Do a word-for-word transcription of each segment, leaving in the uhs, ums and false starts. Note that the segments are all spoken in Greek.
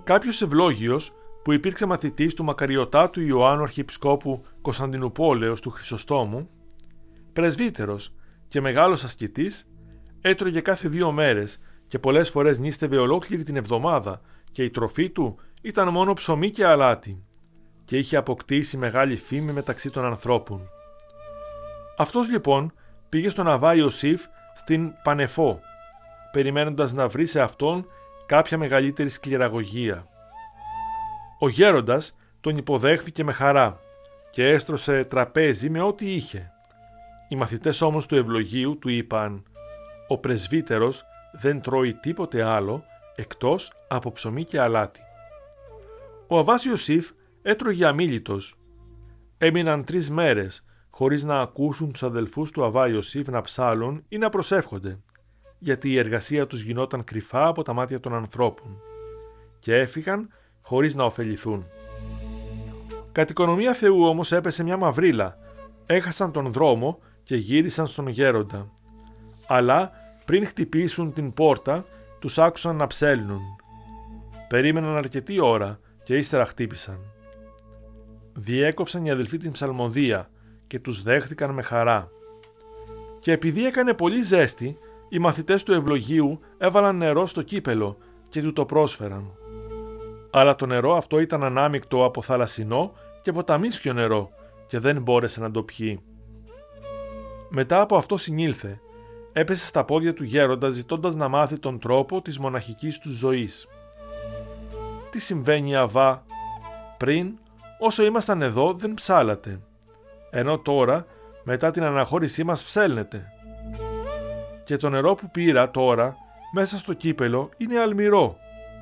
Κάποιος ευλόγιος, που υπήρξε μαθητής του μακαριωτάτου Ιωάννου Αρχιεπισκόπου Κωνσταντινουπόλεως του Χρυσοστόμου, πρεσβύτερος και μεγάλος ασκητής, έτρωγε κάθε δύο μέρες και πολλές φορές νήστευε ολόκληρη την εβδομάδα και η τροφή του ήταν μόνο ψωμί και αλάτι και είχε αποκτήσει μεγάλη φήμη μεταξύ των ανθρώπων. Αυτός λοιπόν πήγε στον Αββά Ιωσήφ στην Πανεφό, περιμένοντας να βρει σε αυτόν κάποια μεγαλύτερη σκληραγωγία. Ο γέροντας τον υποδέχθηκε με χαρά και έστρωσε τραπέζι με ό,τι είχε. Οι μαθητές όμως του ευλογίου του είπαν: «Ο πρεσβύτερος δεν τρώει τίποτε άλλο εκτός από ψωμί και αλάτι». Ο Αββάς Ιωσήφ έτρωγε αμίλητος. Έμειναν τρεις μέρες χωρίς να ακούσουν τους αδελφούς του Αββά Ιωσήφ να ψάλλουν ή να προσεύχονται, γιατί η εργασία τους γινόταν κρυφά από τα μάτια των ανθρώπων, και έφυγαν χωρίς να ωφεληθούν. Κατ' οικονομία Θεού όμως έπεσε μια μαυρίλα, έχασαν τον δρόμο και γύρισαν στον γέροντα. Αλλά πριν χτυπήσουν την πόρτα, τους άκουσαν να ψέλνουν. Περίμεναν αρκετή ώρα και ύστερα χτύπησαν. Διέκοψαν οι αδελφοί την ψαλμοδία και τους δέχτηκαν με χαρά. Και επειδή έκανε πολύ ζέστη, οι μαθητές του ευλογίου έβαλαν νερό στο κύπελο και του το πρόσφεραν. Αλλά το νερό αυτό ήταν ανάμεικτο από θαλασσινό και ποταμίσιο νερό και δεν μπόρεσε να το πιει. Μετά από αυτό συνήλθε, έπεσε στα πόδια του γέροντα ζητώντας να μάθει τον τρόπο της μοναχικής του ζωής. «Τι συμβαίνει, Αββά? Πριν, όσο ήμασταν εδώ, δεν ψάλατε, ενώ τώρα, μετά την αναχώρησή μας, ψέλνετε. Και το νερό που πήρα τώρα, μέσα στο κύπελο, είναι αλμυρό».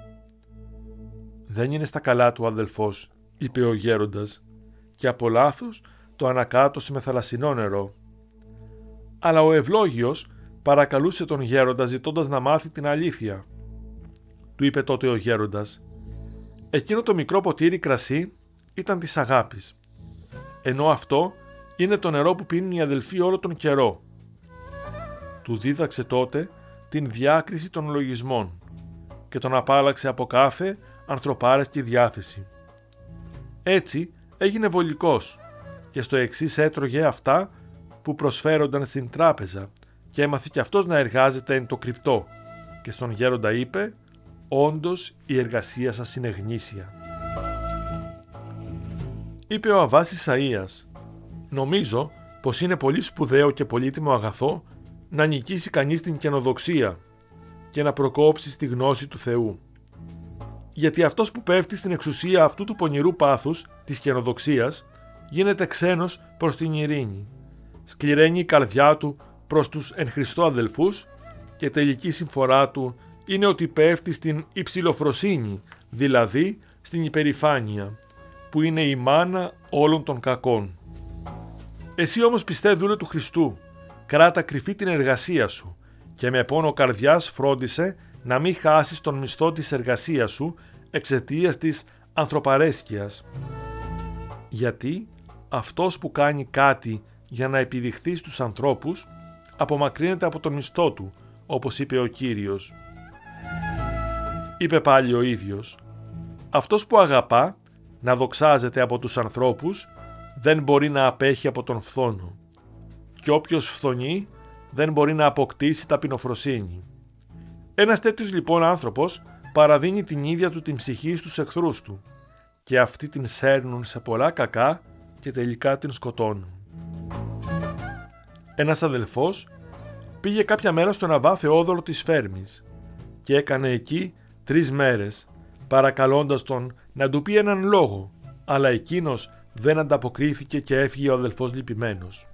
«Δεν είναι στα καλά του, αδελφός», είπε ο γέροντας, και από λάθος το ανακάτωσε με θαλασσινό νερό. Αλλά ο ευλόγιος παρακαλούσε τον γέροντα ζητώντας να μάθει την αλήθεια. Του είπε τότε ο γέροντας: «Εκείνο το μικρό ποτήρι κρασί ήταν της αγάπης, ενώ αυτό είναι το νερό που πίνουν οι αδελφοί όλο τον καιρό». Του δίδαξε τότε την διάκριση των λογισμών και τον απάλλαξε από κάθε ανθρωπάρεσκη διάθεση. Έτσι έγινε βολικός και στο εξής έτρωγε αυτά που προσφέρονταν στην τράπεζα και έμαθε κι αυτός να εργάζεται εν το κρυπτό, και στον γέροντα είπε: «Όντως η εργασία σας είναι γνήσια». Είπε ο Αββάς Ισαΐας: «Νομίζω πως είναι πολύ σπουδαίο και πολύτιμο αγαθό να νικήσει κανείς την καινοδοξία και να προκόψει στη γνώση του Θεού. Γιατί αυτός που πέφτει στην εξουσία αυτού του πονηρού πάθους, της καινοδοξίας, γίνεται ξένος προς την ειρήνη. Σκληραίνει η καρδιά του προς τους εν Χριστώ αδελφούς και τελική συμφορά του είναι ότι πέφτει στην υψηλοφροσύνη, δηλαδή στην υπερηφάνεια, που είναι η μάνα όλων των κακών. Εσύ όμως, πιστέ δούλε του Χριστού, κράτα κρυφή την εργασία σου και με πόνο καρδιάς φρόντισε να μην χάσεις τον μισθό της εργασίας σου εξαιτίας της ανθρωπαρέσκειας. Γιατί αυτός που κάνει κάτι για να επιδειχθεί στους ανθρώπους απομακρύνεται από τον μισθό του, όπως είπε ο Κύριος». Είπε πάλι ο ίδιος: «Αυτός που αγαπά να δοξάζεται από τους ανθρώπους δεν μπορεί να απέχει από τον φθόνο, και όποιος φθονεί δεν μπορεί να αποκτήσει ταπεινοφροσύνη. Ένας τέτοιος λοιπόν άνθρωπος παραδίνει την ίδια του την ψυχή στους εχθρούς του και αυτοί την σέρνουν σε πολλά κακά και τελικά την σκοτώνουν». Ένας αδελφός πήγε κάποια μέρα στον Αββά Θεόδωρο της Φέρμης και έκανε εκεί τρεις μέρες, παρακαλώντας τον να του πει έναν λόγο, αλλά εκείνος δεν ανταποκρίθηκε και έφυγε ο αδελφός λυπημένος.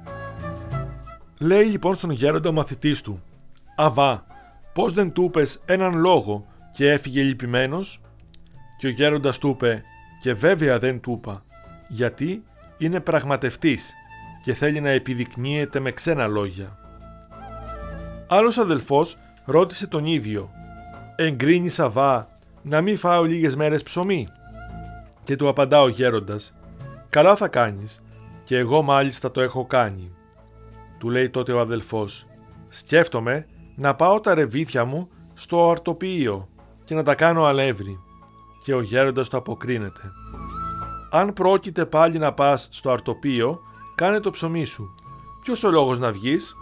Λέει λοιπόν στον γέροντα ο μαθητής του: «Αββά, πώς δεν του είπες έναν λόγο και έφυγε λυπημένος?» Και ο γέροντας του είπε: «Και βέβαια δεν του είπα, γιατί είναι πραγματευτής και θέλει να επιδεικνύεται με ξένα λόγια». Άλλος αδελφός ρώτησε τον ίδιο: «Εγκρίνεις, Αββά, να μην φάω λίγες μέρες ψωμί?» Και του απαντά ο γέροντας: «Καλά θα κάνεις, και εγώ μάλιστα το έχω κάνει». Του λέει τότε ο αδελφός: «Σκέφτομαι να πάω τα ρεβίθια μου στο αρτοποιείο και να τα κάνω αλεύρι». Και ο γέροντας το αποκρίνεται. Αν πρόκειται πάλι να πας στο αρτοπείο, κάνε το ψωμί σου. Ποιος ο λόγος να βγεις?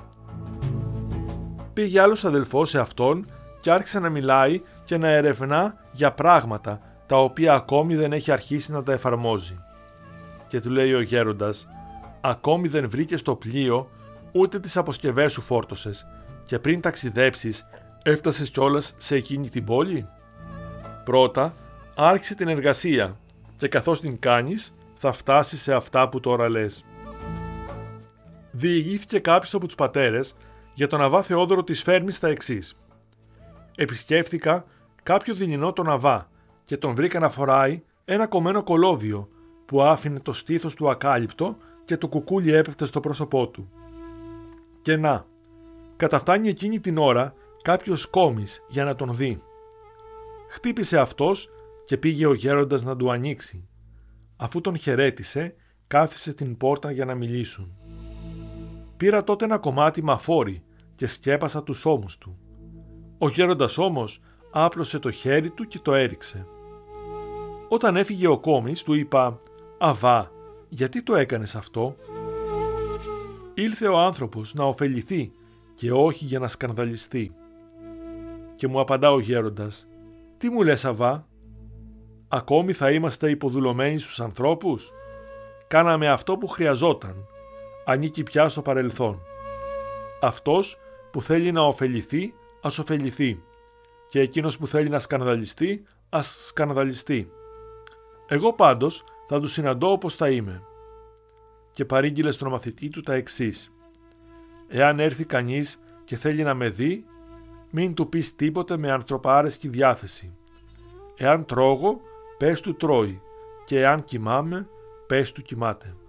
Πήγε άλλος αδελφός σε αυτόν και άρχισε να μιλάει και να ερευνά για πράγματα τα οποία ακόμη δεν έχει αρχίσει να τα εφαρμόζει. Και του λέει ο γέροντας, ακόμη δεν βρήκες το πλοίο, ούτε τις αποσκευές σου φόρτωσες και πριν ταξιδέψεις έφτασες κιόλας σε εκείνη την πόλη? Πρώτα άρχισε την εργασία και καθώς την κάνεις θα φτάσεις σε αυτά που τώρα λες. Διηγήθηκε κάποιος από τους πατέρες για τον Αβά Θεόδωρο της Φέρμης τα εξής. Επισκέφθηκα κάποιο δειλινό τον Αβά και τον βρήκα να φοράει ένα κομμένο κολόβιο που άφηνε το στήθος του ακάλυπτο και το κουκούλι έπεφτε στο πρόσωπό του. Και να, καταφτάνει εκείνη την ώρα κάποιος κόμις για να τον δει. Χτύπησε αυτός και πήγε ο γέροντας να του ανοίξει. Αφού τον χαιρέτησε, κάθισε την πόρτα για να μιλήσουν. Πήρα τότε ένα κομμάτι μαφόρι και σκέπασα τους ώμους του. Ο γέροντας όμως άπλωσε το χέρι του και το έριξε. Όταν έφυγε ο κόμις του είπα «Αβά, γιατί το έκανες αυτό?» Ήλθε ο άνθρωπος να ωφεληθεί και όχι για να σκανδαλιστεί. Και μου απαντά ο γέροντας «Τι μου λες Αβά? Ακόμη θα είμαστε υποδουλωμένοι στους ανθρώπους? Κάναμε αυτό που χρειαζόταν. Ανήκει πια στο παρελθόν. Αυτός που θέλει να ωφεληθεί, ας ωφεληθεί. Και εκείνος που θέλει να σκανδαλιστεί, ας σκανδαλιστεί. Εγώ πάντως θα του συναντώ όπως θα είμαι». Και παρήγγειλε στον μαθητή του τα εξής. «Εάν έρθει κανείς και θέλει να με δει, μην του πεις τίποτε με ανθρωπάρεσκη διάθεση. Εάν τρώγω, πες του τρώει, και εάν κοιμάμαι, πες του κοιμάται».